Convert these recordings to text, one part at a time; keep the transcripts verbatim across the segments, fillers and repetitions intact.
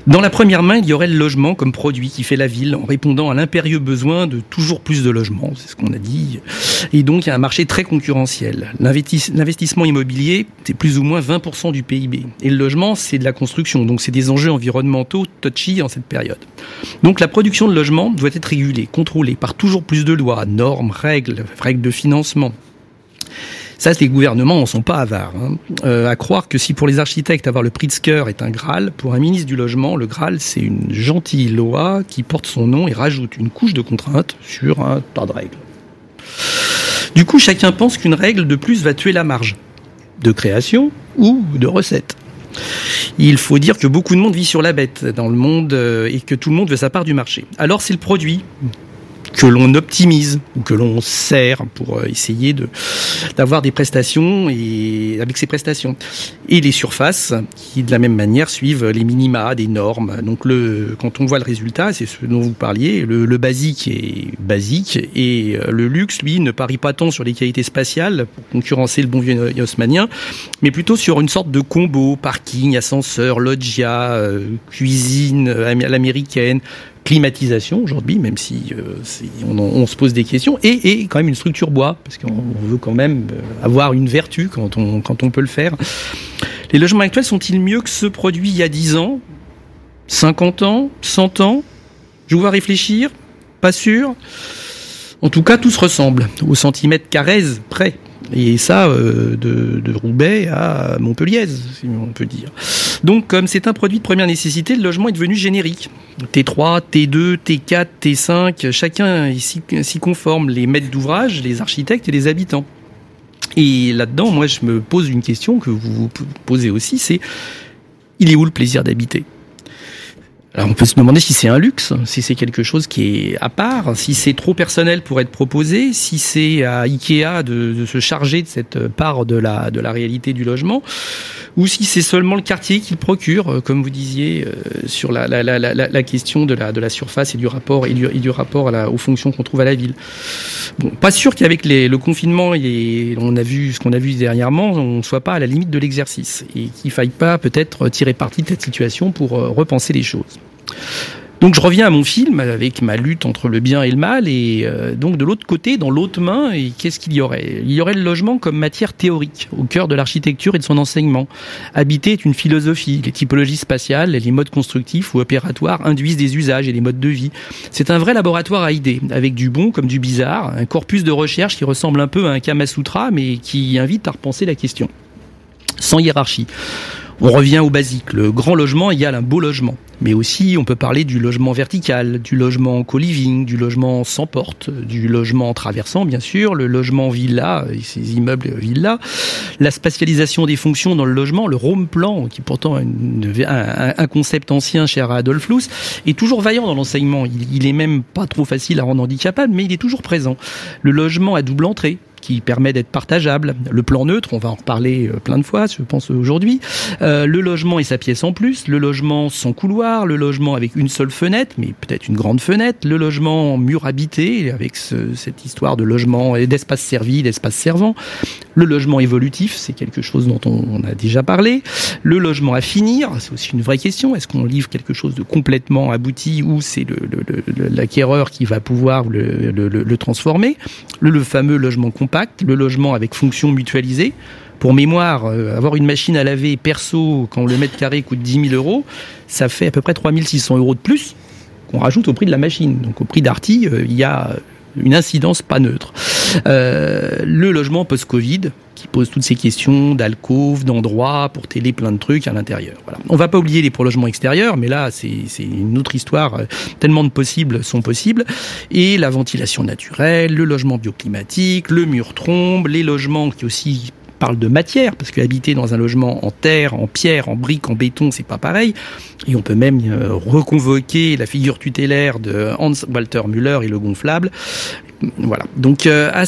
Dans la première main, il y aurait le logement comme produit qui fait la ville en répondant à l'impérieux besoin de toujours plus de logements, c'est ce qu'on a dit. Et donc, il y a un marché très concurrentiel. L'investis- l'investissement immobilier, c'est plus ou moins vingt pour cent du P I B. Et le logement, c'est de la construction. Donc, c'est des enjeux environnementaux touchy en cette période. Donc, la production de logements doit être régulée, contrôlée par toujours plus de lois, normes, règles, règles de financement. Ça, les gouvernements n'en sont pas avares. Hein. Euh, à croire que si pour les architectes avoir le Pritzker est un Graal, pour un ministre du Logement, le Graal, c'est une gentille loi qui porte son nom et rajoute une couche de contraintes sur un tas de règles. Du coup, chacun pense qu'une règle de plus va tuer la marge de création ou de recette. Il faut dire que beaucoup de monde vit sur la bête dans le monde euh, et que tout le monde veut sa part du marché. Alors, c'est le produit que l'on optimise ou que l'on sert pour essayer de d'avoir des prestations et avec ces prestations et les surfaces qui de la même manière suivent les minima des normes. Donc le quand on voit le résultat, c'est ce dont vous parliez, le, le basique est basique et le luxe lui ne parie pas tant sur les qualités spatiales pour concurrencer le bon vieux haussmannien, mais plutôt sur une sorte de combo parking, ascenseur, loggia, euh, cuisine à l'américaine, climatisation aujourd'hui, même si euh, c'est, on, on se pose des questions, et, et quand même une structure bois, parce qu'on veut quand même avoir une vertu quand on, quand on peut le faire. Les logements actuels sont-ils mieux que ceux produits il y a dix ans, cinquante ans, cent ans? Je vous vois réfléchir, pas sûr. En tout cas, tout se ressemble, au centimètre carré près. Et ça, euh, de, de Roubaix à Montpellier, si on peut dire. Donc, comme c'est un produit de première nécessité, le logement est devenu générique. T trois, T deux, T quatre, T cinq, chacun s'y, s'y conforme, les maîtres d'ouvrage, les architectes et les habitants. Et là-dedans, moi, je me pose une question que vous vous posez aussi, c'est il est où le plaisir d'habiter ? Alors on peut se demander si c'est un luxe, si c'est quelque chose qui est à part, si c'est trop personnel pour être proposé, si c'est à Ikea de, de se charger de cette part de la, de la réalité du logement, ou si c'est seulement le quartier qui le procure, comme vous disiez, euh, sur la, la, la, la, la question de la, de la surface et du rapport, et du, et du rapport à la, aux fonctions qu'on trouve à la ville. Bon, pas sûr qu'avec les, le confinement, et on a vu ce qu'on a vu dernièrement, on ne soit pas à la limite de l'exercice, et qu'il ne faille pas peut-être tirer parti de cette situation pour euh, repenser les choses. Donc je reviens à mon film avec ma lutte entre le bien et le mal, et euh, donc de l'autre côté, dans l'autre main, et qu'est-ce qu'il y aurait ? Il y aurait le logement comme matière théorique, au cœur de l'architecture et de son enseignement. Habiter est une philosophie, les typologies spatiales, les modes constructifs ou opératoires induisent des usages et des modes de vie. C'est un vrai laboratoire à idées, avec du bon comme du bizarre, un corpus de recherche qui ressemble un peu à un Kama Sutra, mais qui invite à repenser la question. Sans hiérarchie. On revient au basique, le grand logement égale un beau logement. Mais aussi, on peut parler du logement vertical, du logement co-living, du logement sans porte, du logement traversant, bien sûr, le logement villa, et ces immeubles villa, la spatialisation des fonctions dans le logement, le home plan, qui est pourtant une, un, un concept ancien cher à Adolf Loos, est toujours vaillant dans l'enseignement. Il, il est même pas trop facile à rendre handicapable, mais il est toujours présent. Le logement à double entrée, qui permet d'être partageable. Le plan neutre, on va en reparler plein de fois, je pense aujourd'hui. Euh, le logement et sa pièce en plus, le logement sans couloir, le logement avec une seule fenêtre, mais peut-être une grande fenêtre, le logement mur habité, avec ce, cette histoire de logement et d'espace servi, d'espace servant. Le logement évolutif, c'est quelque chose dont on, on a déjà parlé. Le logement à finir, c'est aussi une vraie question. Est-ce qu'on livre quelque chose de complètement abouti ou c'est le, le, le, l'acquéreur qui va pouvoir le, le, le, le transformer ? Le, le fameux logement compact, le logement avec fonction mutualisée. Pour mémoire, euh, avoir une machine à laver perso quand le mètre carré coûte dix mille euros, ça fait à peu près trois mille six cents euros de plus qu'on rajoute au prix de la machine. Donc au prix d'Arty, euh, il y a une incidence pas neutre. Euh, le logement post-Covid, qui pose toutes ces questions d'alcôve, d'endroits pour télé, plein de trucs à l'intérieur. Voilà. On va pas oublier les prolongements extérieurs, mais là, c'est, c'est une autre histoire. Tellement de possibles sont possibles. Et la ventilation naturelle, le logement bioclimatique, le mur trombe, les logements qui aussi parlent de matière, parce que habiter dans un logement en terre, en pierre, en brique, en béton, c'est pas pareil. Et on peut même euh, reconvoquer la figure tutélaire de Hans Walter Müller et le gonflable. Voilà. Donc euh, à cette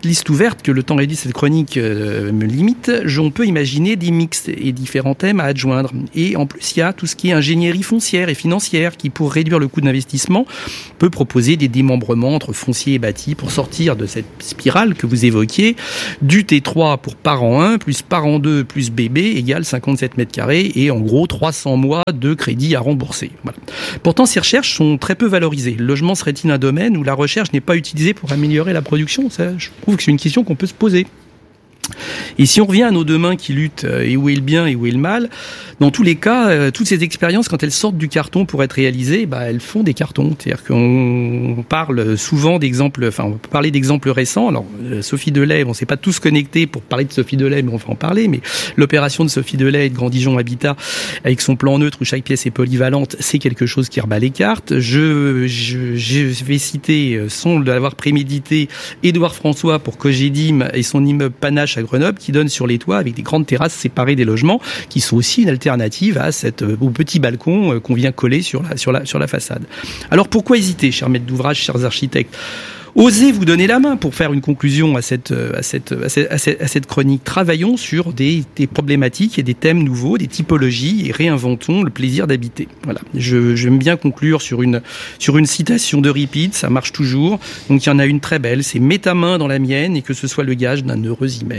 cette liste ouverte, que le temps réduit cette chronique euh, me limite, on peut imaginer des mix et différents thèmes à adjoindre. Et en plus, il y a tout ce qui est ingénierie foncière et financière qui, pour réduire le coût d'investissement, peut proposer des démembrements entre foncier et bâti pour sortir de cette spirale que vous évoquiez, du T trois pour parent un, plus parent deux, plus bébé, égale cinquante-sept mètres carrés, et en gros trois cents mois de crédit à rembourser. Voilà. Pourtant, ces recherches sont très peu valorisées. Le logement serait-il un domaine où la recherche n'est pas utilisée pour améliorer la production ? Ça, je trouve que c'est une question qu'on peut se poser. Et si on revient à nos deux mains qui luttent, et où est le bien et où est le mal, dans tous les cas, euh, toutes ces expériences, quand elles sortent du carton pour être réalisées, bah, elles font des cartons. C'est-à-dire qu'on parle souvent d'exemples, enfin, on peut parler d'exemples récents. Alors, euh, Sophie Delay, on ne s'est pas tous connectés pour parler de Sophie Delay, mais on va en parler. Mais l'opération de Sophie Delay et de Grand Dijon Habitat, avec son plan neutre où chaque pièce est polyvalente, c'est quelque chose qui rebat les cartes. Je, je, je vais citer, sans l'avoir prémédité, Édouard François pour Cogedim et son immeuble Panache à Grenoble, qui donne sur les toits avec des grandes terrasses séparées des logements, qui sont aussi une alternative à cette, au petit balcon qu'on vient coller sur la, sur la, sur la façade. Alors pourquoi hésiter, chers maîtres d'ouvrage, chers architectes ? Osez vous donner la main pour faire une conclusion à cette, à cette, à cette, à cette, à cette chronique. Travaillons sur des, des problématiques et des thèmes nouveaux, des typologies, et réinventons le plaisir d'habiter. Voilà. Je, j'aime bien conclure sur une, sur une citation de Repeat, ça marche toujours. Donc il y en a une très belle, c'est « Mets ta main dans la mienne et que ce soit le gage d'un heureux hymen ».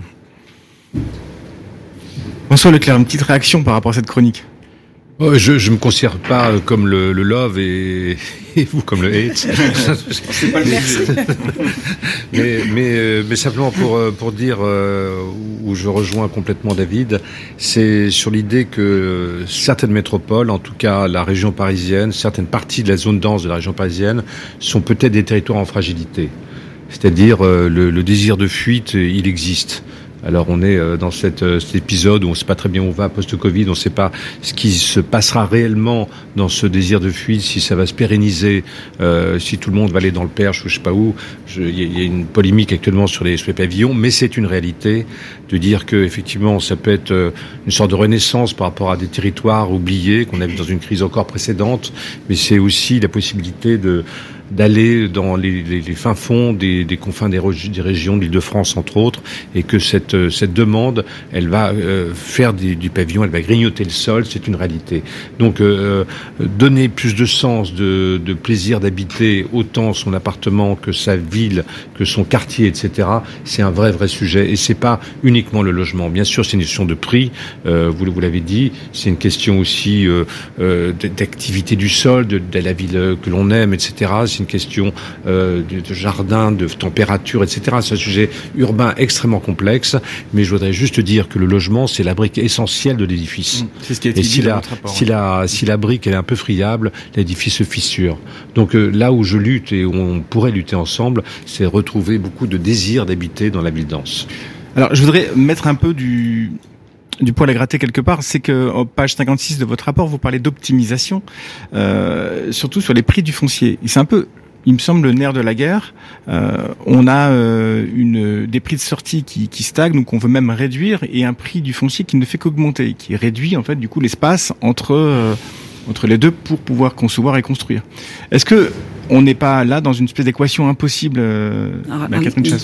François Leclerc, une petite réaction par rapport à cette chronique. Je ne me considère pas comme le, le love et, et vous comme le hate. C'est pas le mais, mais, mais simplement pour, pour dire euh, où je rejoins complètement David, c'est sur l'idée que certaines métropoles, en tout cas la région parisienne, certaines parties de la zone dense de la région parisienne, sont peut-être des territoires en fragilité. C'est-à-dire euh, le, le désir de fuite, il existe. Alors on est dans cette, cet épisode où on ne sait pas très bien où on va post-Covid, on ne sait pas ce qui se passera réellement dans ce désir de fuite, si ça va se pérenniser, euh, si tout le monde va aller dans le Perche ou je sais pas où. Il y a une polémique actuellement sur les, sur les pavillons, mais c'est une réalité de dire que effectivement ça peut être une sorte de renaissance par rapport à des territoires oubliés qu'on a vu dans une crise encore précédente, mais c'est aussi la possibilité de d'aller dans les, les, les fins fonds des, des confins des, des régions de l'Île-de-France, entre autres, et que cette, cette demande, elle va euh, faire des, du pavillon, elle va grignoter le sol, c'est une réalité. Donc, euh, donner plus de sens, de, de plaisir d'habiter autant son appartement que sa ville, que son quartier, et cetera, c'est un vrai, vrai sujet. Et c'est pas uniquement le logement. Bien sûr, c'est une question de prix, euh, vous, vous l'avez dit, c'est une question aussi euh, euh, d'activité du sol, de, de la ville que l'on aime, et cetera. C'est une question euh, de, de jardin, de température, et cetera. C'est un sujet urbain extrêmement complexe, mais je voudrais juste dire que le logement, c'est la brique essentielle de l'édifice. Mmh, c'est ce qui a été Et dit si, dans la, votre rapport, si, oui. la, si la brique elle est un peu friable, l'édifice se fissure. Donc euh, là où je lutte et où on pourrait lutter ensemble, c'est retrouver beaucoup de désir d'habiter dans la ville dense. Alors, je voudrais mettre un peu du... du poil à gratter quelque part, c'est que en page cinquante-six de votre rapport, vous parlez d'optimisation, euh, surtout sur les prix du foncier. Et c'est un peu, il me semble, le nerf de la guerre. Euh, on a euh, une, des prix de sortie qui, qui stagnent, ou qu'on veut même réduire, et un prix du foncier qui ne fait qu'augmenter, qui réduit en fait du coup l'espace entre euh, entre les deux pour pouvoir concevoir et construire. Est-ce que on n'est pas là dans une espèce d'équation impossible, euh, Alors, bah, Catherine Chazot?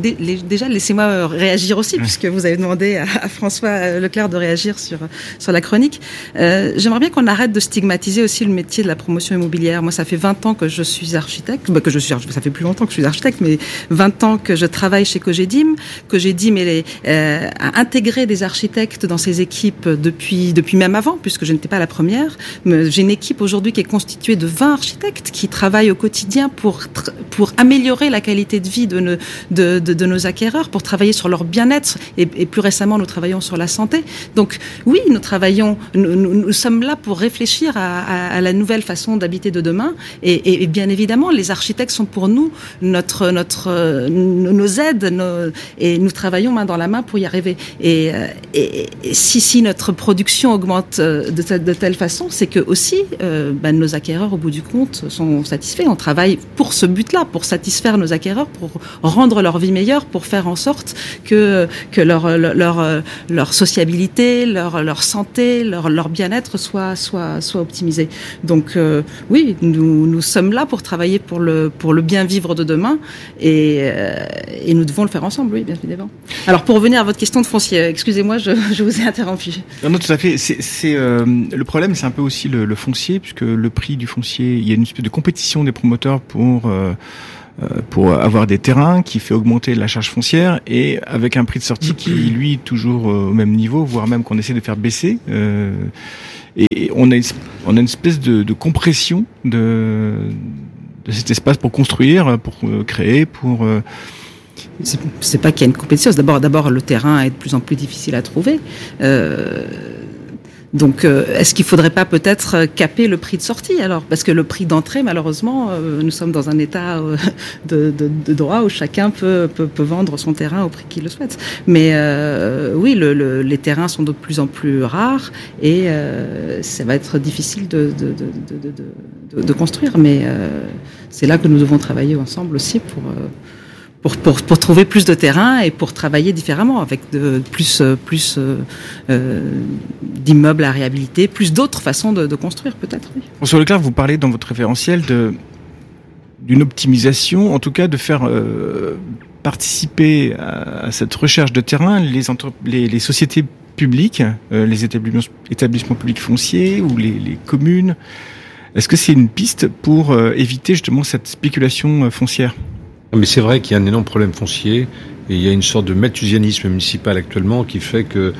Déjà, laissez-moi réagir aussi, ouais. puisque vous avez demandé à, à François Leclerc de réagir sur sur la chronique. Euh, j'aimerais bien qu'on arrête de stigmatiser aussi le métier de la promotion immobilière. Moi, ça fait vingt ans que je suis architecte, bah, que je suis, ça fait plus longtemps que je suis architecte, mais vingt ans que je travaille chez Cogedim. Cogedim est euh, a intégré des architectes dans ses équipes depuis depuis même avant, puisque je n'étais pas la première. Mais j'ai une équipe aujourd'hui qui est constituée de vingt architectes qui travaillent au quotidien pour pour améliorer la qualité de vie de nos de, de, de nos acquéreurs, pour travailler sur leur bien-être, et, et plus récemment nous travaillons sur la santé. Donc oui, nous travaillons, nous, nous, nous sommes là pour réfléchir à, à, à la nouvelle façon d'habiter de demain, et, et, et bien évidemment les architectes sont pour nous notre notre nos aides, nos, et nous travaillons main dans la main pour y arriver. Et, et, et si si notre production augmente de, de telle façon, c'est que aussi euh, ben, nos acquéreurs au bout du compte sont satisfaits. satisfait. On travaille pour ce but-là, pour satisfaire nos acquéreurs, pour rendre leur vie meilleure, pour faire en sorte que que leur leur leur sociabilité, leur leur santé, leur leur bien-être soit soit soit optimisé. Donc euh, oui, nous nous sommes là pour travailler pour le pour le bien vivre de demain et euh, et nous devons le faire ensemble, oui, bien évidemment. Alors pour revenir à votre question de foncier, excusez-moi, je je vous ai interrompu. Non, non, tout à fait. C'est c'est euh, le problème, c'est un peu aussi le, le foncier, puisque le prix du foncier, il y a une espèce de compétition des promoteurs pour euh, pour avoir des terrains qui fait augmenter la charge foncière et avec un prix de sortie qui lui toujours au même niveau, voire même qu'on essaie de faire baisser. Euh, et on a on a une espèce de, de compression de de cet espace pour construire, pour créer, pour euh... c'est, c'est pas qu'il y a une compétition. C'est d'abord d'abord le terrain est de plus en plus difficile à trouver. Euh... Donc, euh, est-ce qu'il faudrait pas peut-être caper le prix de sortie alors ? Parce que le prix d'entrée, malheureusement, euh, nous sommes dans un état euh, de, de, de droit où chacun peut, peut, peut vendre son terrain au prix qu'il le souhaite. Mais euh, oui, le, le, les terrains sont de plus en plus rares et euh, ça va être difficile de, de, de, de, de, de, de construire. Mais euh, c'est là que nous devons travailler ensemble aussi pour... Euh, Pour, pour, pour trouver plus de terrain et pour travailler différemment avec de, plus, plus euh, euh, d'immeubles à réhabiliter, plus d'autres façons de, de construire peut-être. Oui. François Leclerc, vous parlez dans votre référentiel de, d'une optimisation, en tout cas de faire euh, participer à, à cette recherche de terrain les, entre, les, les sociétés publiques, euh, les établissements, établissements publics fonciers ou les, les communes. Est-ce que c'est une piste pour euh, éviter justement cette spéculation euh, foncière ? Mais c'est vrai qu'il y a un énorme problème foncier et il y a une sorte de malthusianisme municipal actuellement qui fait que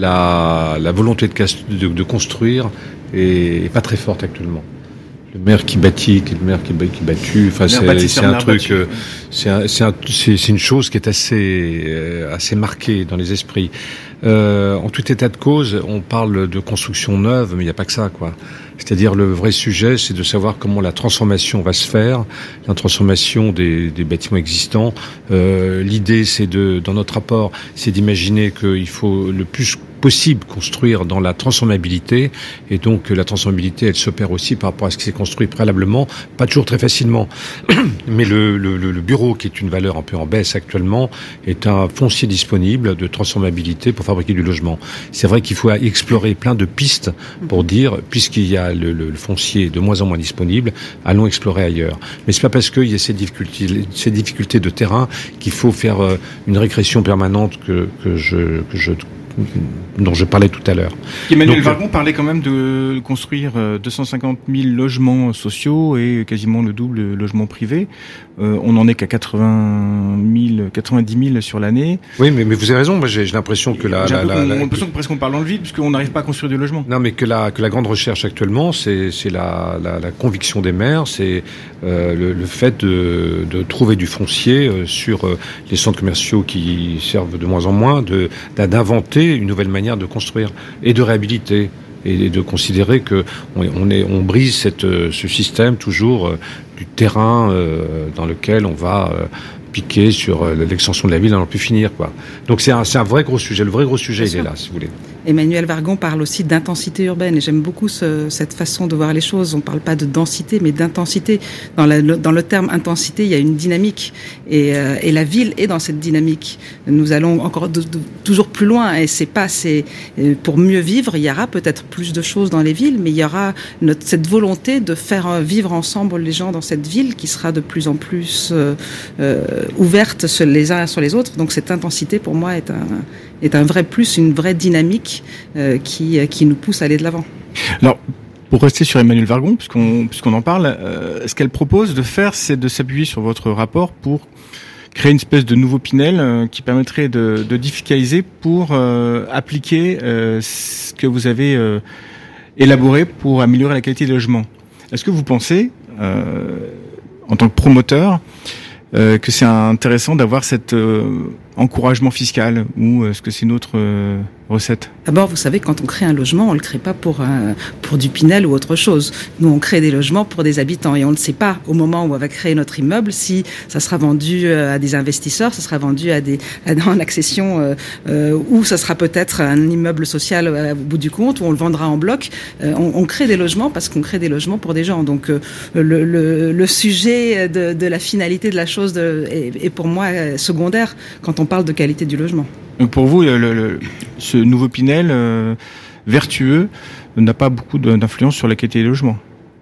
la, la volonté de, de, de construire est, est pas très forte actuellement. Le maire qui bâtit, qui est le maire qui est battu, enfin c'est, c'est un truc, euh, c'est, un, c'est, un, c'est, c'est une chose qui est assez, euh, assez marquée dans les esprits. Euh, en tout état de cause, on parle de construction neuve, mais il n'y a pas que ça, quoi. C'est-à-dire le vrai sujet, c'est de savoir comment la transformation va se faire, la transformation des, des bâtiments existants. Euh, l'idée, c'est de, dans notre rapport, c'est d'imaginer qu'il faut le plus possible construire dans la transformabilité, et donc la transformabilité, elle s'opère aussi par rapport à ce qui s'est construit préalablement, pas toujours très facilement. Mais le, le, le bureau, qui est une valeur un peu en baisse actuellement, est un foncier disponible de transformabilité pour fabriquer du logement. C'est vrai qu'il faut explorer plein de pistes pour dire, puisqu'il y a le, le, le foncier de moins en moins disponible, allons explorer ailleurs. Mais c'est pas parce qu'il y a ces difficultés, ces difficultés de terrain qu'il faut faire une régression permanente que, que je, que je dont je parlais tout à l'heure. Emmanuel Donc, Vargon parlait quand même de construire deux cent cinquante mille logements sociaux et quasiment le double de logements privés. Euh, on n'en est qu'à quatre-vingts mille, quatre-vingt-dix mille sur l'année. Oui, mais, mais vous avez raison. Moi, j'ai, j'ai l'impression que la, j'ai la, la, on, la, on a l'impression que presque on parle dans le vide puisqu'on n'arrive pas à construire des logements. Non, mais que la que la grande recherche actuellement, c'est c'est la la, la conviction des maires, c'est euh, le, le fait de de trouver du foncier euh, sur euh, les centres commerciaux qui servent de moins en moins, de d'inventer une nouvelle manière de construire et de réhabiliter. Et de considérer que on, on, est, on brise cette, ce système toujours euh, du terrain euh, dans lequel on va euh, piquer sur euh, l'extension de la ville, on n'en peut finir, quoi. Donc c'est un, c'est un vrai gros sujet. Le vrai gros sujet, Bien il sûr. est là, si vous voulez. Emmanuel Vargon parle aussi d'intensité urbaine et j'aime beaucoup ce, cette façon de voir les choses. On ne parle pas de densité, mais d'intensité. Dans, la, le, dans le terme intensité, il y a une dynamique et, euh, et la ville est dans cette dynamique. Nous allons encore de, de, toujours plus loin et c'est pas c'est pour mieux vivre. Il y aura peut-être plus de choses dans les villes, mais il y aura notre, cette volonté de faire vivre ensemble les gens dans cette ville qui sera de plus en plus euh, euh, ouverte sur les uns sur les autres. Donc cette intensité, pour moi, est un est un vrai plus, une vraie dynamique euh, qui qui nous pousse à aller de l'avant. Alors, pour rester sur Emmanuel Vargon, puisqu'on puisqu'on en parle, euh, ce qu'elle propose de faire, c'est de s'appuyer sur votre rapport pour créer une espèce de nouveau Pinel euh, qui permettrait de, de défiscaliser pour euh, appliquer euh, ce que vous avez euh, élaboré pour améliorer la qualité des logements. Est-ce que vous pensez, euh, en tant que promoteur, Euh, que c'est intéressant d'avoir cet euh, encouragement fiscal ou est-ce que c'est une autre euh, recette? D'abord, vous savez, quand on crée un logement, on ne le crée pas pour, un, pour du Pinel ou autre chose. Nous, on crée des logements pour des habitants et on ne sait pas au moment où on va créer notre immeuble si ça sera vendu à des investisseurs, ça sera vendu à des, à, en accession euh, euh, ou ça sera peut-être un immeuble social au bout du compte où on le vendra en bloc. Euh, on, on crée des logements parce qu'on crée des logements pour des gens. Donc, euh, le, le, le sujet de, de la finalité de la chose de, est, est pour moi secondaire quand on parle de qualité du logement. Donc pour vous, le, le, ce nouveau Pinel euh, vertueux n'a pas beaucoup d'influence sur la qualité des logements?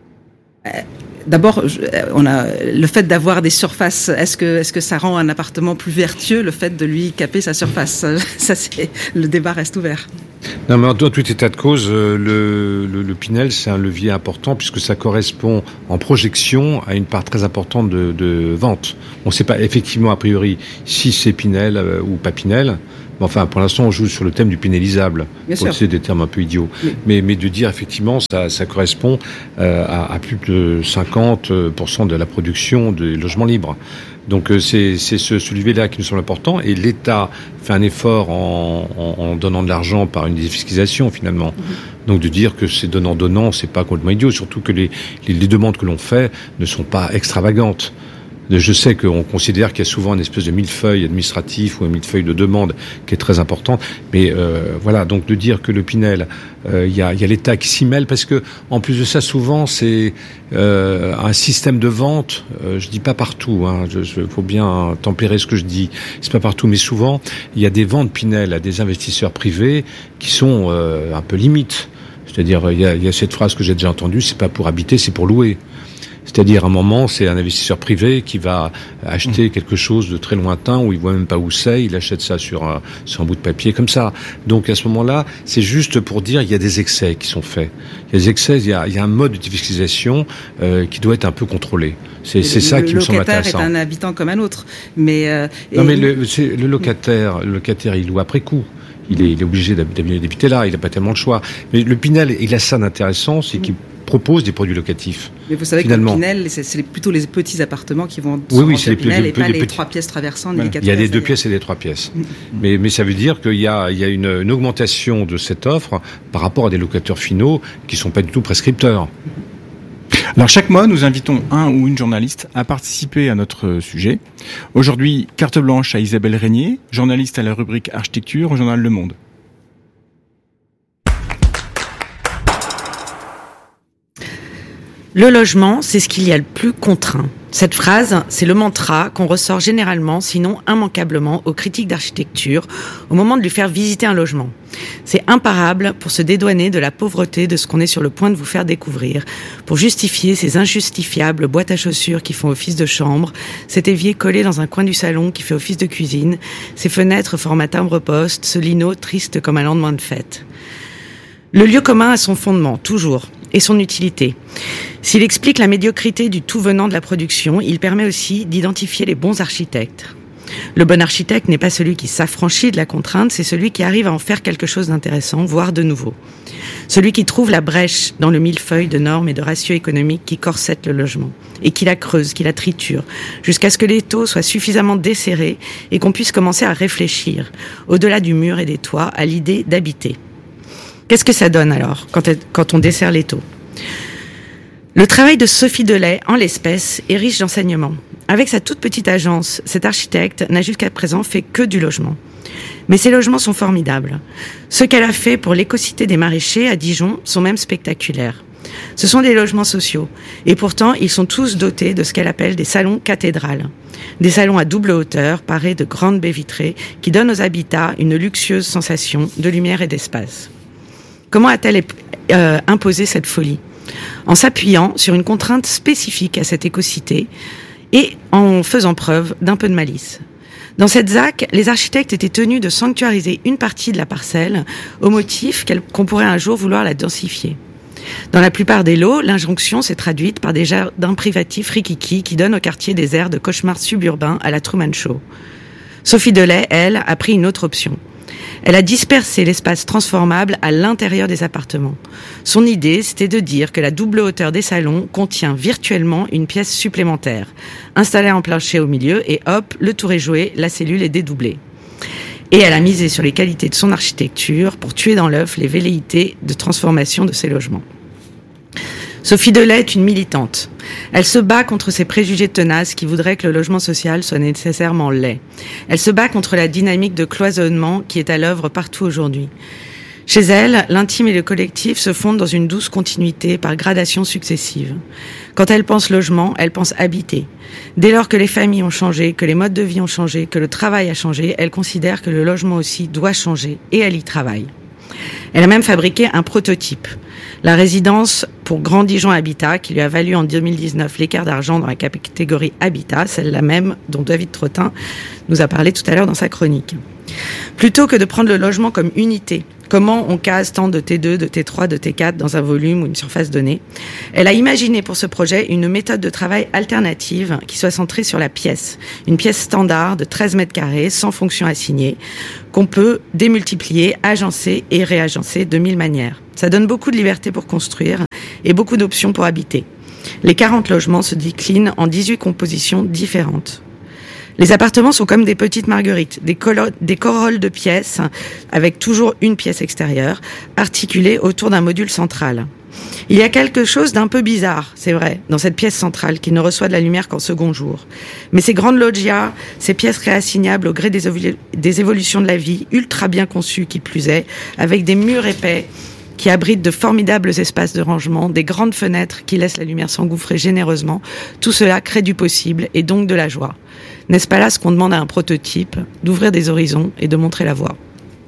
euh, D'abord, on a le fait d'avoir des surfaces. Est-ce que est-ce que ça rend un appartement plus vertueux, le fait de lui caper sa surface? Ça, c'est le débat reste ouvert. Non, mais en tout état de cause, le, le, le Pinel, c'est un levier important puisque ça correspond en projection à une part très importante de, de vente. On ne sait pas effectivement a priori si c'est Pinel euh, ou pas Pinel. Mais enfin, pour l'instant, on joue sur le thème du pinélisable. Bien sûr. C'est des termes un peu idiots. Oui. Mais, mais de dire, effectivement, ça, ça correspond euh, à, à plus de cinquante pour cent de la production des logements libres. Donc, euh, c'est, c'est ce, ce levier-là qui nous semble important. Et l'État fait un effort en, en, en donnant de l'argent par une défiscalisation, finalement. Mm-hmm. Donc, de dire que c'est donnant-donnant, c'est pas complètement idiot. Surtout que les, les, les demandes que l'on fait ne sont pas extravagantes. Je sais qu'on considère qu'il y a souvent une espèce de millefeuille administratif ou un millefeuille de demande qui est très importante, mais euh, voilà, donc de dire que le Pinel, il euh, y, a, y a l'État qui s'y mêle, parce que en plus de ça, souvent c'est euh, un système de vente. Euh, je dis pas partout, hein, je, je, faut bien tempérer ce que je dis. C'est pas partout, mais souvent il y a des ventes Pinel à des investisseurs privés qui sont euh, un peu limites. C'est-à-dire, il y a, y a cette phrase que j'ai déjà entendue, c'est pas pour habiter, c'est pour louer. C'est-à-dire, à un moment, c'est un investisseur privé qui va acheter quelque chose de très lointain où il voit même pas où c'est, il achète ça sur un, sur un bout de papier, comme ça. Donc, à ce moment-là, c'est juste pour dire il y a des excès qui sont faits. Il y a des excès, il y a, il y a un mode de défiscalisation euh, qui doit être un peu contrôlé. C'est, c'est ça qui me semble intéressant. Le locataire est un habitant comme un autre. Mais euh, non, mais le, c'est, le locataire, le locataire, il loue après coup. Il est, il est obligé d'habiter là, il n'a pas tellement de choix. Mais le Pinel, il a ça d'intéressant, c'est qu'il propose des produits locatifs. Mais vous savez finalement. Que le Pinel, c'est, c'est plutôt les petits appartements qui vont oui, oui, c'est le Pinel les, et pas les, les trois pièces traversantes. Voilà. Il y a les deux pièces et les trois pièces. Mmh. Mais, mais ça veut dire qu'il y a, il y a une, une augmentation de cette offre par rapport à des locataires finaux qui ne sont pas du tout prescripteurs. Alors chaque mois, nous invitons un ou une journaliste à participer à notre sujet. Aujourd'hui, carte blanche à Isabelle Régnier, journaliste à la rubrique Architecture au journal Le Monde. Le logement, c'est ce qu'il y a le plus contraint. Cette phrase, c'est le mantra qu'on ressort généralement, sinon immanquablement, aux critiques d'architecture au moment de lui faire visiter un logement. C'est imparable pour se dédouaner de la pauvreté de ce qu'on est sur le point de vous faire découvrir, pour justifier ces injustifiables boîtes à chaussures qui font office de chambre, cet évier collé dans un coin du salon qui fait office de cuisine, ces fenêtres format timbre-poste, ce lino triste comme un lendemain de fête. Le lieu commun a son fondement, toujours, et son utilité. S'il explique la médiocrité du tout venant de la production, il permet aussi d'identifier les bons architectes. Le bon architecte n'est pas celui qui s'affranchit de la contrainte, c'est celui qui arrive à en faire quelque chose d'intéressant, voire de nouveau. Celui qui trouve la brèche dans le millefeuille de normes et de ratios économiques qui corsette le logement, et qui la creuse, qui la triture, jusqu'à ce que l'étau soit suffisamment desserré et qu'on puisse commencer à réfléchir, au-delà du mur et des toits, à l'idée d'habiter. Qu'est-ce que ça donne alors, quand, elle, quand on dessert l'étau ? Le travail de Sophie Delay, en l'espèce, est riche d'enseignements. Avec sa toute petite agence, cet architecte n'a jusqu'à présent fait que du logement. Mais ces logements sont formidables. Ce qu'elle a fait pour l'écocité des maraîchers à Dijon sont même spectaculaires. Ce sont des logements sociaux. Et pourtant, ils sont tous dotés de ce qu'elle appelle des salons cathédrales. Des salons à double hauteur, parés de grandes baies vitrées, qui donnent aux habitats une luxueuse sensation de lumière et d'espace. Comment a-t-elle euh, imposé cette folie ? En s'appuyant sur une contrainte spécifique à cette écocité et en faisant preuve d'un peu de malice. Dans cette Z A C, les architectes étaient tenus de sanctuariser une partie de la parcelle au motif qu'on pourrait un jour vouloir la densifier. Dans la plupart des lots, l'injonction s'est traduite par des jardins privatifs rikiki qui donnent au quartier des airs de cauchemar suburbain à la Truman Show. Sophie Delay, elle, a pris une autre option. Elle a dispersé l'espace transformable à l'intérieur des appartements. Son idée, c'était de dire que la double hauteur des salons contient virtuellement une pièce supplémentaire. Installée en plancher au milieu et hop, le tour est joué, la cellule est dédoublée. Et elle a misé sur les qualités de son architecture pour tuer dans l'œuf les velléités de transformation de ces logements. Sophie Delay est une militante. Elle se bat contre ces préjugés tenaces qui voudraient que le logement social soit nécessairement laid. Elle se bat contre la dynamique de cloisonnement qui est à l'œuvre partout aujourd'hui. Chez elle, l'intime et le collectif se fondent dans une douce continuité par gradations successives. Quand elle pense logement, elle pense habiter. Dès lors que les familles ont changé, que les modes de vie ont changé, que le travail a changé, elle considère que le logement aussi doit changer et elle y travaille. Elle a même fabriqué un prototype, la résidence pour Grand Dijon Habitat, qui lui a valu en deux mille dix-neuf l'équerre d'argent dans la catégorie Habitat, celle-là même dont David Trottin nous a parlé tout à l'heure dans sa chronique. Plutôt que de prendre le logement comme unité, comment on case tant de T deux, de T trois, de T quatre dans un volume ou une surface donnée, elle a imaginé pour ce projet une méthode de travail alternative qui soit centrée sur la pièce. Une pièce standard de treize mètres carrés, sans fonction assignée, qu'on peut démultiplier, agencer et réagencer de mille manières. Ça donne beaucoup de liberté pour construire et beaucoup d'options pour habiter. Les quarante logements se déclinent en dix-huit compositions différentes. Les appartements sont comme des petites marguerites, des, colo- des corolles de pièces, avec toujours une pièce extérieure, articulée autour d'un module central. Il y a quelque chose d'un peu bizarre, c'est vrai, dans cette pièce centrale qui ne reçoit de la lumière qu'en second jour. Mais ces grandes loggias, ces pièces réassignables au gré des, ovul- des évolutions de la vie, ultra bien conçues qui plus est, avec des murs épais, qui abritent de formidables espaces de rangement, des grandes fenêtres qui laissent la lumière s'engouffrer généreusement, tout cela crée du possible et donc de la joie. N'est-ce pas là ce qu'on demande à un prototype, d'ouvrir des horizons et de montrer la voie?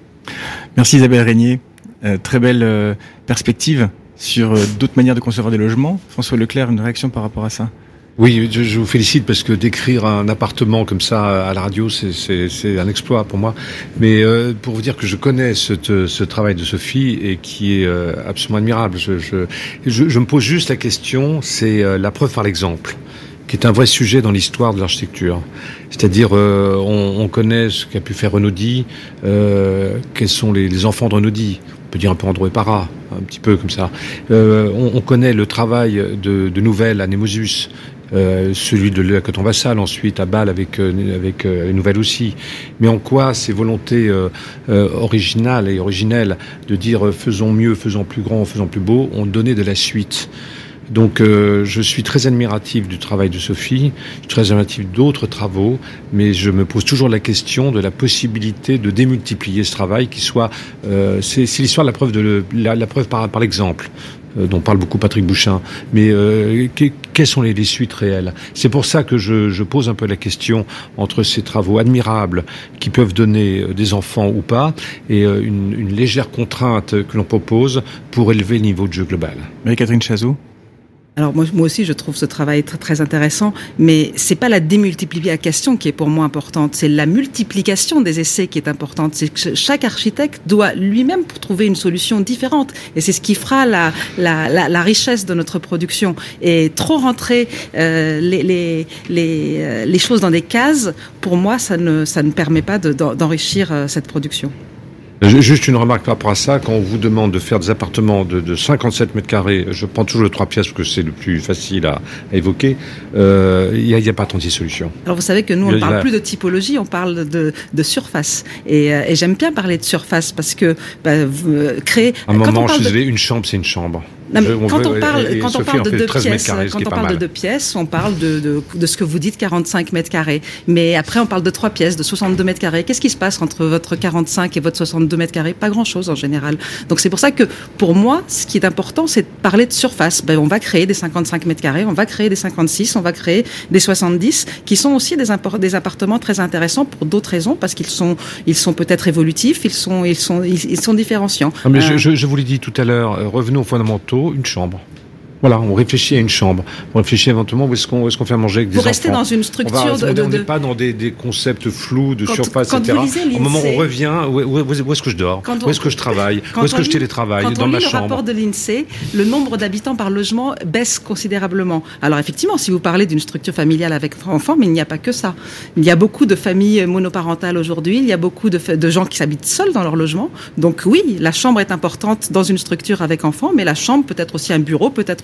Merci Isabelle Régnier. Euh, très belle euh, perspective sur euh, d'autres manières de concevoir des logements. François Leclerc, une réaction par rapport à ça? Oui, je, je vous félicite parce que décrire un appartement comme ça à la radio, c'est, c'est, c'est un exploit pour moi. Mais euh, pour vous dire que je connais ce, ce travail de Sophie et qui est euh, absolument admirable. Je, je, je, je me pose juste la question, c'est euh, la preuve par l'exemple, qui est un vrai sujet dans l'histoire de l'architecture. C'est-à-dire, euh, on, on connaît ce qu'a pu faire Renaudie, euh, quels sont les, les enfants de Renaudie. On peut dire un peu Andro et Para, un petit peu comme ça. Euh, on, on connaît le travail de, de Nouvel à Nemosus, euh, celui de la Coton-Vassal ensuite à Bâle avec euh, avec euh, Nouvel aussi. Mais en quoi ces volontés euh, euh, originales et originelles de dire euh, faisons mieux, faisons plus grand, faisons plus beau, ont donné de la suite. Donc euh, je suis très admiratif du travail de Sophie, je suis très admiratif d'autres travaux, mais je me pose toujours la question de la possibilité de démultiplier ce travail qui soit... Euh, c'est, c'est l'histoire de la preuve, de le, la, la preuve par, par l'exemple, euh, dont parle beaucoup Patrick Bouchain. Mais euh, que, quelles sont les, les suites réelles? C'est pour ça que je, je pose un peu la question entre ces travaux admirables qui peuvent donner des enfants ou pas, et euh, une, une légère contrainte que l'on propose pour élever le niveau de jeu global. Marie-Catherine Chazot. Alors moi, moi aussi je trouve ce travail très, très intéressant, mais c'est pas la démultiplication qui est pour moi importante, c'est la multiplication des essais qui est importante. C'est que chaque architecte doit lui-même trouver une solution différente, et c'est ce qui fera la, la, la, la richesse de notre production. Et trop rentrer euh, les, les, les, euh, les choses dans des cases, pour moi ça ne, ça ne permet pas de, d'enrichir euh, cette production. Juste une remarque par rapport à ça, quand on vous demande de faire des appartements de, de cinquante-sept mètres carrés, je prends toujours le trois pièces parce que c'est le plus facile à, à évoquer, euh, il n'y a, a pas trente-six solutions. Alors vous savez que nous on ne parle a... plus de typologie, on parle de, de surface. Et, euh, et j'aime bien parler de surface parce que bah, vous, euh, créer... À un moment, je suis désolé, de... une chambre c'est une chambre. Non, mais je, on quand veut, on parle, et, et quand on parle de deux pièces, carrés, quand on parle de deux pièces, on parle de, de, de ce que vous dites, quarante-cinq mètres carrés. Mais après, on parle de trois pièces, de soixante-deux mètres carrés. Qu'est-ce qui se passe entre votre quarante-cinq et votre soixante-deux mètres carrés? Pas grand-chose en général. Donc c'est pour ça que, pour moi, ce qui est important, c'est de parler de surface. Ben, on va créer des cinquante-cinq mètres carrés, on va créer des cinquante-six, on va créer des soixante-dix, qui sont aussi des, import- des appartements très intéressants pour d'autres raisons, parce qu'ils sont, ils sont peut-être évolutifs, ils sont, ils sont, ils, ils sont différenciants. Non, mais euh... je, je, je vous l'ai dit tout à l'heure, euh, revenons aux fondamentaux, une chambre. Voilà, on réfléchit à une chambre. On réfléchit éventuellement où est-ce qu'on, où est-ce qu'on fait à manger avec des vous enfants. Vous restez dans une structure va, de... On n'est de... pas dans des, des concepts flous de quand, surface, quand et cetera. Vous lisez l'I N S E E, au moment où on revient, où, où, où est-ce que je dors? On, où est-ce que je travaille? Où est-ce que je télétravaille? Dans ma chambre? Quand on lit le rapport de l'I N S E E, le nombre d'habitants par logement baisse considérablement. Alors effectivement, si vous parlez d'une structure familiale avec enfants, mais il n'y a pas que ça. Il y a beaucoup de familles monoparentales aujourd'hui, il y a beaucoup de, de gens qui s'habitent seuls dans leur logement. Donc oui, la chambre est importante dans une structure avec enfants, mais la chambre peut être aussi un bureau, peut être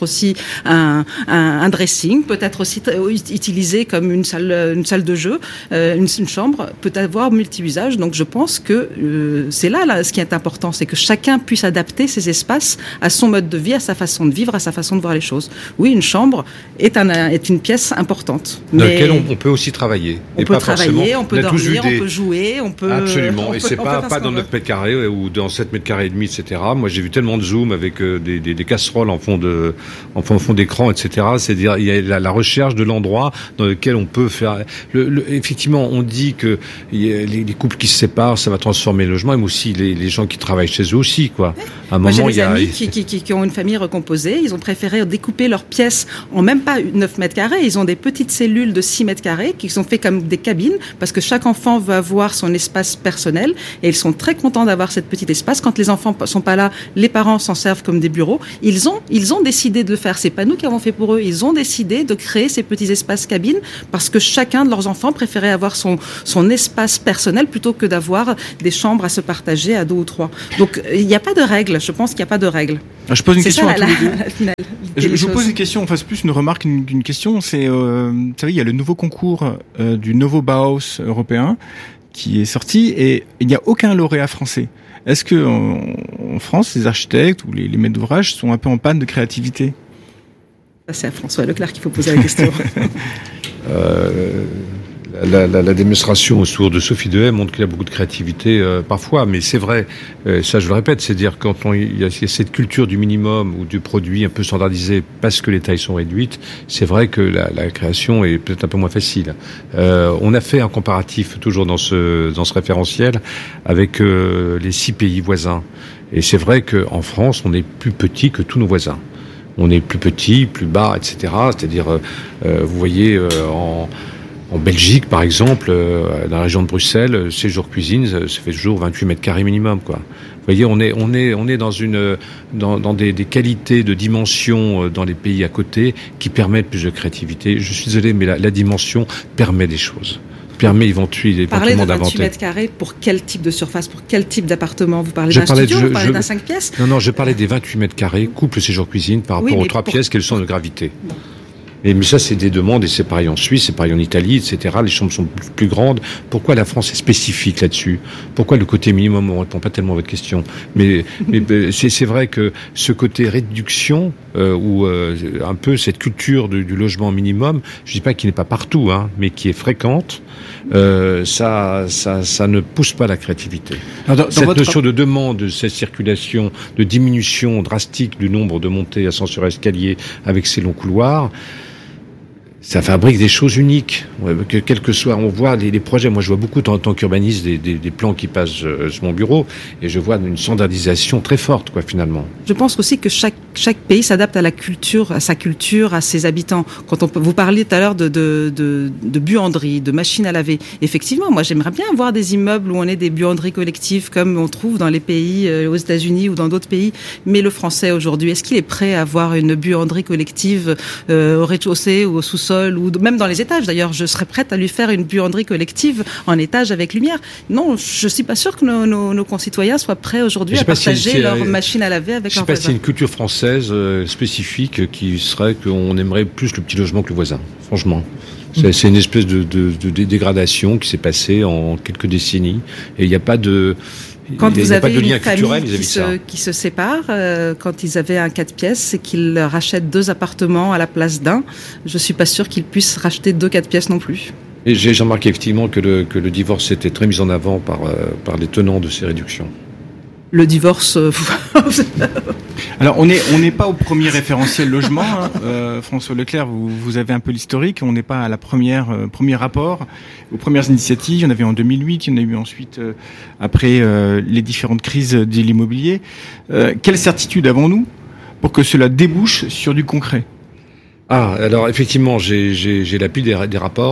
aussi un, un, un dressing, peut être aussi utilisé comme une salle, une salle de jeu, euh, une, une chambre peut avoir multi-usages. Donc je pense que euh, c'est là, là ce qui est important, c'est que chacun puisse adapter ses espaces à son mode de vie, à sa façon de vivre, à sa façon de voir les choses. Oui, une chambre est, un, est une pièce importante. Dans laquelle on, on peut aussi travailler. On et peut pas travailler, on peut on dormir, des... on peut jouer, on peut... Absolument, on et peut, c'est pas, pas dans neuf neuf mètres carrés ou dans sept mètres carrés et demi, et cetera. Moi, j'ai vu tellement de Zoom avec euh, des, des, des casseroles en fond de, en fond, en fond d'écran, et cetera. C'est-à-dire, il y a la, la recherche de l'endroit dans lequel on peut faire... Le, le, effectivement, on dit que y a les, les couples qui se séparent, ça va transformer le logement, mais aussi les, les gens qui travaillent chez eux aussi, quoi. À un Moi, moment, j'ai des il y a... amis qui, qui, qui, qui ont une famille recomposée, ils ont préféré découper leurs pièces en même pas neuf mètres carrés, ils ont des petites cellules de six mètres carrés qui sont faites comme des cabines, parce que chaque enfant veut avoir son espace personnel, et ils sont très contents d'avoir cette petite espace. Quand les enfants sont pas là, les parents s'en servent comme des bureaux. Ils ont, ils ont décidé de le faire. C'est pas nous qui avons fait pour eux. Ils ont décidé de créer ces petits espaces cabines parce que chacun de leurs enfants préférait avoir son, son espace personnel plutôt que d'avoir des chambres à se partager à deux ou trois. Donc, il n'y a pas de règles. Je pense qu'il n'y a pas de règles. Je pose une c'est question ça, à la, tous les deux. la, finale, je, je vous pose une question, enfin c'est plus une remarque qu'une question. C'est, euh, vous savez, il y a le nouveau concours euh, du Novo Bauhaus européen qui est sorti et il n'y a aucun lauréat français. Est-ce que en, en France, les architectes ou les, les maîtres d'ouvrage sont un peu en panne de créativité ? C'est à François Leclerc qu'il faut poser la question. euh... La, la, la démonstration autour de Sophie Dehaye montre qu'il y a beaucoup de créativité euh, parfois, mais c'est vrai, euh, ça je le répète, c'est-à-dire quand on, il y a cette culture du minimum ou du produit un peu standardisé parce que les tailles sont réduites, c'est vrai que la, la création est peut-être un peu moins facile. Euh, on a fait un comparatif toujours dans ce, dans ce référentiel avec euh, les six pays voisins, et c'est vrai qu'en France on est plus petit que tous nos voisins. On est plus petit, plus bas, et cetera. C'est-à-dire, euh, vous voyez, euh, en En Belgique, par exemple, euh, dans la région de Bruxelles, séjour cuisine, ça fait toujours vingt-huit mètres carrés minimum, quoi. Vous voyez, on est, on est, on est dans une, dans, dans des, des qualités de dimension dans les pays à côté qui permettent plus de créativité. Je suis désolé, mais la, la dimension permet des choses. Permet éventuellement Parlez de d'inventer. vingt-huit mètres carrés pour quel type de surface, pour quel type d'appartement? Vous parlez Je d'un parlais studio, de- vous parlez je- d'un cinq pièces? Non, non, je parlais des vingt-huit mètres carrés, couple séjour cuisine, par Oui, rapport aux mais trois pour- pièces, quelles sont de gravité. Bon. Et, mais ça, c'est des demandes, et c'est pareil en Suisse, c'est pareil en Italie, et cetera. Les chambres sont plus, plus grandes. Pourquoi la France est spécifique là-dessus? Pourquoi le côté minimum? On répond pas tellement à votre question. Mais, mais c'est, c'est vrai que ce côté réduction, euh, ou euh, un peu cette culture du, du logement minimum, je dis pas qu'il n'est pas partout, hein, mais qui est fréquente, euh, ça, ça, ça ne pousse pas la créativité. Alors, dans- dans Cette votre- notion de demande, de cette circulation, de diminution drastique du nombre de montées ascenseurs escaliers avec ces longs couloirs, ça fabrique des choses uniques. Ouais, que quel que soit, on voit les, les projets. Moi, je vois beaucoup en tant qu'urbaniste des, des, des plans qui passent euh, sur mon bureau, et je vois une standardisation très forte, quoi, finalement. Je pense aussi que chaque, chaque pays s'adapte à la culture, à sa culture, à ses habitants. Quand on peut, vous parliez tout à l'heure de, de, de, de buanderie, de machines à laver. Effectivement, moi, j'aimerais bien voir des immeubles où on ait des buanderies collectives comme on trouve dans les pays, euh, aux États-Unis ou dans d'autres pays. Mais le Français aujourd'hui, est-ce qu'il est prêt à avoir une buanderie collective euh, au rez-de-chaussée ou au sous-sol, ou même dans les étages d'ailleurs? Je serais prête à lui faire une buanderie collective en étage avec lumière. Non, je suis pas sûre que nos, nos, nos concitoyens soient prêts aujourd'hui Je à sais pas si partager c'est- leur euh, machine à laver avec Je sais leurs pas si c'est voisins. une culture française euh, spécifique qui serait qu'on aimerait plus le petit logement que le voisin, franchement. C'est, c'est une espèce de, de, de dé- dégradation qui s'est passée en quelques décennies, et il n'y a pas de... Quand il y a- vous il y a pas avez de lien une famille culturel qui vis-à-vis de ça. se, qui se sépare, euh, quand ils avaient un quatre pièces, c'est qu'ils rachètent deux appartements à la place d'un. Je suis pas sûre qu'ils puissent racheter deux quatre pièces non plus. Et j'ai j'ai remarqué effectivement que le, que le divorce était très mis en avant par, euh, par les tenants de ces réductions. Le divorce, euh, Alors, on n'est on n'est pas au premier référentiel logement. Hein. Euh, François Leclerc, vous, vous avez un peu l'historique. On n'est pas à la première euh, premier rapport, aux premières initiatives. Il y en avait en deux mille huit, il y en a eu ensuite euh, après euh, les différentes crises de l'immobilier. Euh, quelle certitude avons-nous pour que cela débouche sur du concret? Ah, alors effectivement, j'ai, j'ai, j'ai l'appui des, des rapports.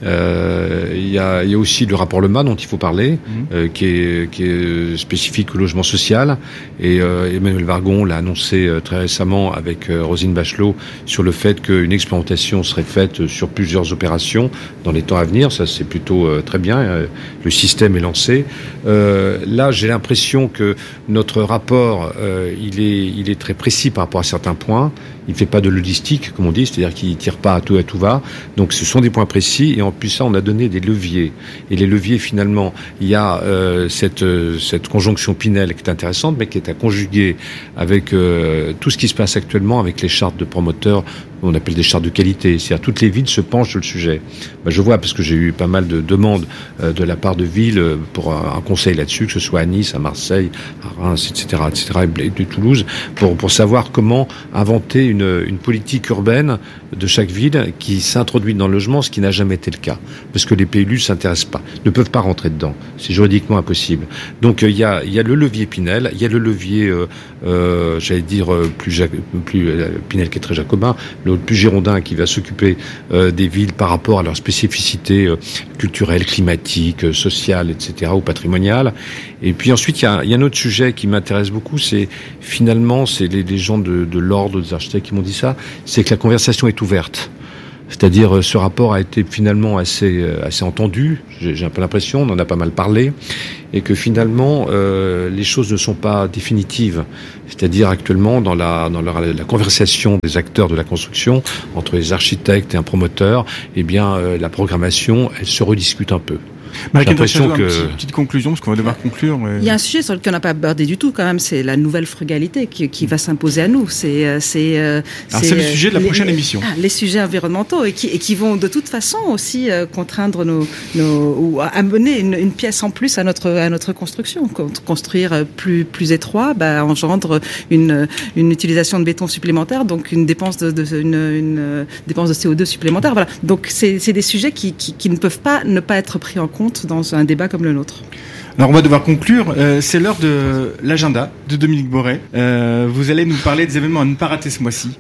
Euh, il y a, il y a aussi le rapport Lema dont il faut parler, mmh. euh, qui est, qui est spécifique au logement social. Et euh, Emmanuel Vargon l'a annoncé euh, très récemment avec euh, Roselyne Bachelot sur le fait qu'une expérimentation serait faite sur plusieurs opérations dans les temps à venir. Ça, c'est plutôt euh, très bien. Euh, le système est lancé. Euh, là, j'ai l'impression que notre rapport, euh, il est, il est très précis par rapport à certains points. Il ne fait pas de logistique, comme on dit, c'est-à-dire qu'il ne tire pas à tout à tout va. Donc, ce sont des points précis. Et en plus, ça, on a donné des leviers. Et les leviers, finalement, il y a euh, cette, euh, cette conjonction Pinel qui est intéressante, mais qui est à conjuguer avec euh, tout ce qui se passe actuellement avec les chartes de promoteurs, on appelle des chartes de qualité. C'est-à-dire toutes les villes se penchent sur le sujet. Ben, je vois, parce que j'ai eu pas mal de demandes euh, de la part de villes pour un, un conseil là-dessus, que ce soit à Nice, à Marseille, à Reims, et cetera, et cetera, et de Toulouse, pour, pour savoir comment inventer une, une politique urbaine de chaque ville qui s'introduit dans le logement, ce qui n'a jamais été le cas. Parce que les P L U ne s'intéressent pas, ne peuvent pas rentrer dedans. C'est juridiquement impossible. Donc, il euh, y a, il y a le levier Pinel, il y a le levier, euh, euh, j'allais dire, euh, plus, plus euh, Pinel qui est très jacobin, le plus girondin qui va s'occuper euh, des villes par rapport à leurs spécificités euh, culturelles, climatiques, euh, sociales, et cetera, ou patrimoniales. Et puis ensuite, il y a, il y a un autre sujet qui m'intéresse beaucoup, c'est finalement, c'est les, les gens de, de l'ordre des architectes qui m'ont dit ça, c'est que la conversation est ouverte. C'est-à-dire, ce rapport a été finalement assez, assez entendu, j'ai, j'ai un peu l'impression, on en a pas mal parlé, et que finalement, euh, les choses ne sont pas définitives. C'est-à-dire, actuellement, dans la, dans la, la conversation des acteurs de la construction, entre les architectes et un promoteur, eh bien, euh, la programmation, elle se rediscute un peu. J'ai l'impression que... Une petite conclusion, parce qu'on va devoir conclure. Mais... Il y a un sujet sur lequel on n'a pas abordé du tout, quand même, c'est la nouvelle frugalité qui, qui va s'imposer à nous. C'est, c'est, Alors c'est, c'est le sujet de la les, prochaine émission. Ah, les sujets environnementaux et qui, et qui vont de toute façon aussi euh, contraindre nos, nos, ou amener une, une pièce en plus à notre, à notre construction. Construire plus, plus étroit, bah, engendre une, une utilisation de béton supplémentaire, donc une dépense de, de, une, une dépense de C O deux supplémentaire. Voilà. Donc c'est, c'est des sujets qui, qui, qui ne peuvent pas ne pas être pris en compte dans un débat comme le nôtre. Alors on va devoir conclure, euh, c'est l'heure de l'agenda de Dominique Boré. Euh, vous allez nous parler des événements à ne pas rater ce mois-ci.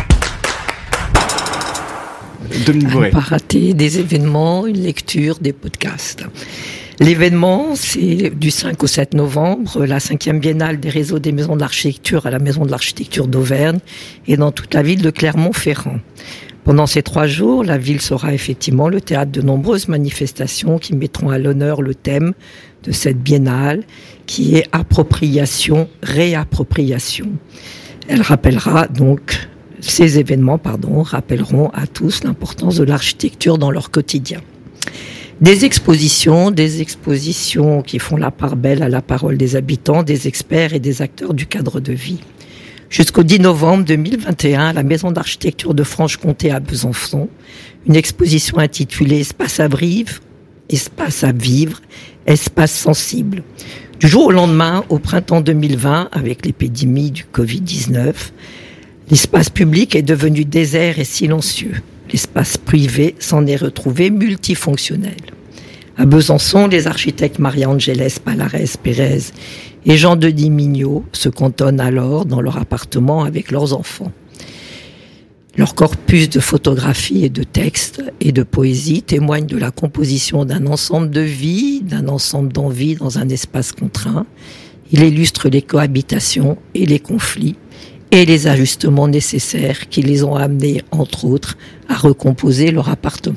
Dominique Boré. À ne pas rater des événements, une lecture, des podcasts. L'événement, c'est du cinq au sept novembre, la cinquième biennale des réseaux des maisons de l'architecture à la Maison de l'architecture d'Auvergne et dans toute la ville de Clermont-Ferrand. Pendant ces trois jours, la ville sera effectivement le théâtre de nombreuses manifestations qui mettront à l'honneur le thème de cette biennale, qui est appropriation, réappropriation. Elle rappellera donc, ces événements, pardon, rappelleront à tous l'importance de l'architecture dans leur quotidien. Des expositions, des expositions qui font la part belle à la parole des habitants, des experts et des acteurs du cadre de vie. Jusqu'au dix novembre deux mille vingt et un, à la Maison d'architecture de Franche-Comté à Besançon, une exposition intitulée « Espace à vivre, espace à vivre, espace sensible ». Du jour au lendemain, au printemps deux mille vingt, avec l'épidémie du covid dix-neuf, l'espace public est devenu désert et silencieux. L'espace privé s'en est retrouvé multifonctionnel. À Besançon, les architectes Maria-Angeles Palares-Pérez et Jean-Denis Mignot se cantonnent alors dans leur appartement avec leurs enfants. Leur corpus de photographies et de textes et de poésie témoigne de la composition d'un ensemble de vie, d'un ensemble d'envies dans un espace contraint. Il illustre les cohabitations et les conflits et les ajustements nécessaires qui les ont amenés, entre autres, à recomposer leur appartement.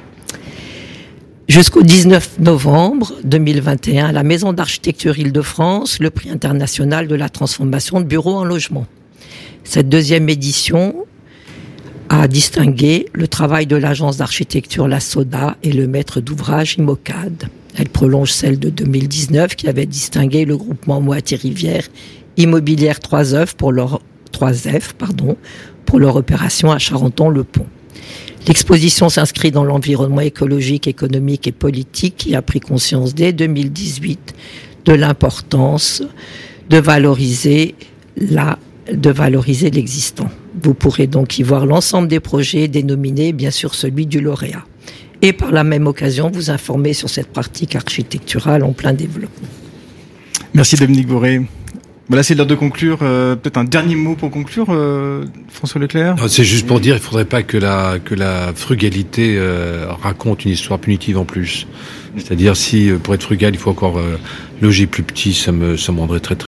Jusqu'au dix-neuf novembre deux mille vingt et un, à la Maison d'architecture Île-de-France, le prix international de la transformation de bureaux en logement. Cette deuxième édition a distingué le travail de l'agence d'architecture La Soda et le maître d'ouvrage Imocad. Elle prolonge celle de deux mille dix-neuf qui avait distingué le groupement Moitié-Rivière Immobilière trois F pour leur trois F, pardon, pour leur opération à Charenton-le-Pont. L'exposition s'inscrit dans l'environnement écologique, économique et politique qui a pris conscience dès deux mille dix-huit de l'importance de valoriser la, de valoriser l'existant. Vous pourrez donc y voir l'ensemble des projets dénominés, bien sûr celui du lauréat. Et par la même occasion, vous informer sur cette pratique architecturale en plein développement. Merci Dominique Boré. Voilà, c'est l'heure de conclure. Euh, peut-être un dernier mot pour conclure, euh, François Leclerc. Non, c'est juste pour dire, il faudrait pas que la que la frugalité euh, raconte une histoire punitive en plus. C'est-à-dire, si pour être frugal, il faut encore euh, loger plus petit, ça me ça me rendrait très